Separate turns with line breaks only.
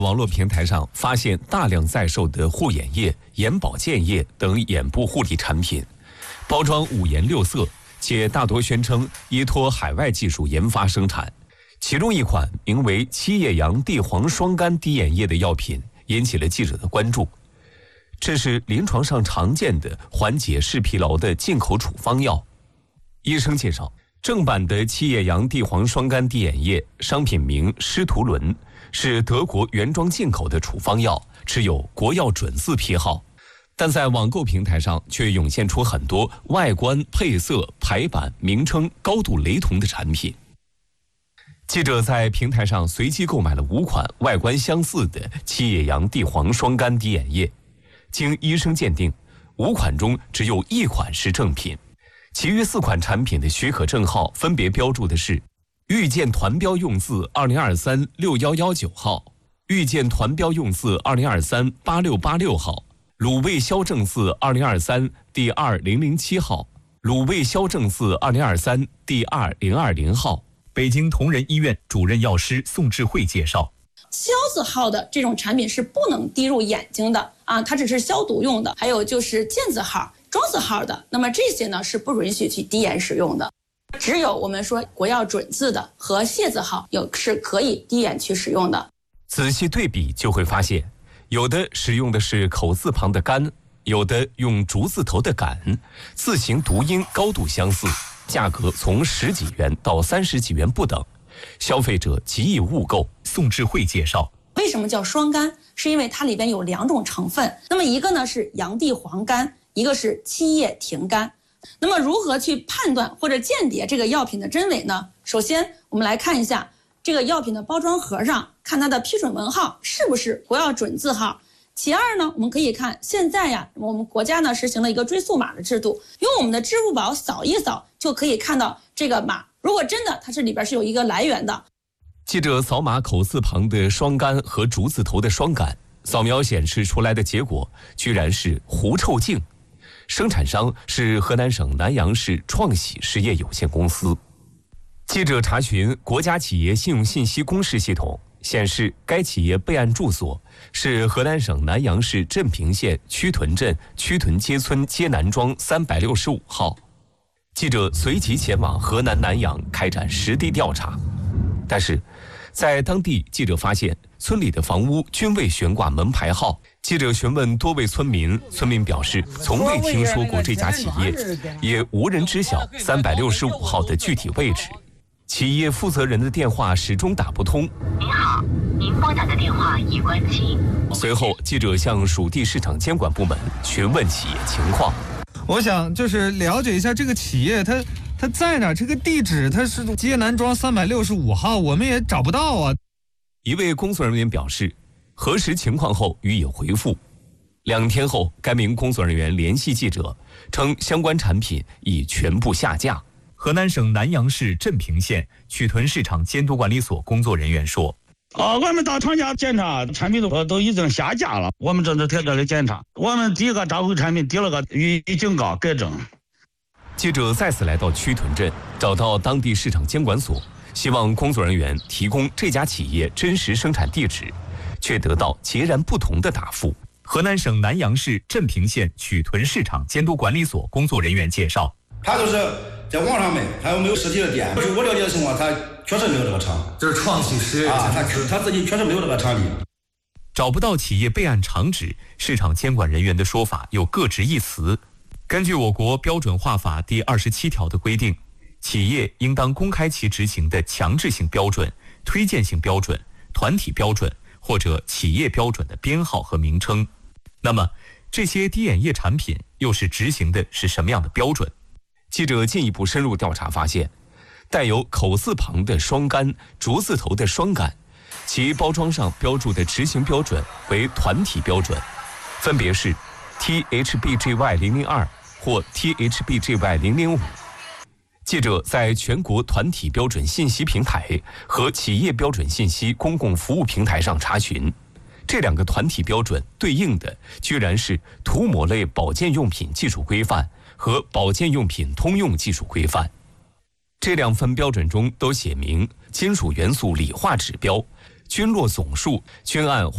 网络平台上发现大量在售的护眼液、眼保健液等眼部护理产品，包装五颜六色，且大多宣称依托海外技术研发生产。其中一款名为七叶杨地黄双苷滴眼液的药品引起了记者的关注。这是临床上常见的缓解视疲劳的进口处方药。医生介绍，正版的七叶杨地黄双苷滴眼液商品名施图伦，是德国原装进口的处方药，持有国药准字批号，但在网购平台上却涌现出很多外观、配色、排版、名称高度雷同的产品。记者在平台上随机购买了5款外观相似的七叶杨地黄双苷滴眼液，经医生鉴定，5款中只有1款是正品，其余4款产品的许可证号分别标注的是遇见团标用字2023 6119号、遇见团标用字2023 8686号、卤味消正字2023第2007号、卤味消正字2023第2020号。
北京同仁医院主任药师宋智慧介绍，
消字号的这种产品是不能滴入眼睛的啊，它只是消毒用的。还有就是健字号、庄字号的，那么这些呢是不允许去滴眼使用的。只有我们说国药准字的和械字号是可以滴眼去使用的。
仔细对比就会发现，有的使用的是口字旁的苷，有的用竹字头的杆，字形读音高度相似，价格从10几元到30几元不等，消费者极易误购。
宋智慧介绍，
为什么叫双苷？是因为它里边有2种成分，那么一个呢是杨地黄苷，一个是七叶葶苷。那么如何去判断或者鉴别这个药品的真伪呢？首先我们来看一下这个药品的包装盒上，看它的批准文号是不是国药准字号。其二呢，我们可以看现在呀，我们国家呢实行了一个追溯码的制度，用我们的支付宝扫一扫就可以看到这个码，如果真的它这里边是有一个来源的。
记者扫码口字旁的双苷和竹字头的双杆，扫描显示出来的结果居然是狐臭净，生产商是河南省南阳市创喜实业有限公司。记者查询国家企业信用信息公示系统，显示该企业备案住所是河南省南阳市镇平县曲屯镇曲屯街村街南庄365号。记者随即前往河南南阳开展实地调查，但是在当地记者发现村里的房屋均未悬挂门牌号。记者询问多位村民，村民表示从未听说过这家企业，也无人知晓365号的具体位置。企业负责人的电话始终打不通。
您好，您拨打的电话已关机。
随后记者向属地市场监管部门询问企业情况。
我想就是了解一下这个企业它在哪，这个地址它是街南庄365号，我们也找不到啊。
一位工作人员表示，核实情况后予以回复。2天后，该名工作人员联系记者，称相关产品已全部下架。
河南省南阳市镇平县曲屯市场监督管理所工作人员说，
我们到厂家检查，产品都已经下架了，我们正在贴这里检查，我们第一个召回产品，第二个予以警告改正。
记者再次来到曲屯镇，找到当地市场监管所，希望工作人员提供这家企业真实生产地址，却得到截然不同的答复。
河南省南阳市镇平县曲屯市场监督管理所工作人员介绍，
他都是在网上卖，还有没有实体的店。据我了解的情况，他确实没有这个厂，
这是创喜实业
他自己确实没有这个场地。
找不到企业备案厂址，市场监管人员的说法又各执一词。根据我国标准化法第27条的规定，企业应当公开其执行的强制性标准、推荐性标准、团体标准或者企业标准的编号和名称。那么，这些滴眼液产品又是执行的是什么样的标准？
记者进一步深入调查发现，带有口字旁的双苷、竹字头的双杆，其包装上标注的执行标准为团体标准，分别是 THBGY002 或 THBGY005。记者在全国团体标准信息平台和企业标准信息公共服务平台上查询，这2个团体标准对应的居然是涂抹类保健用品技术规范和保健用品通用技术规范。这2份标准中都写明金属元素理化指标、均落总数均按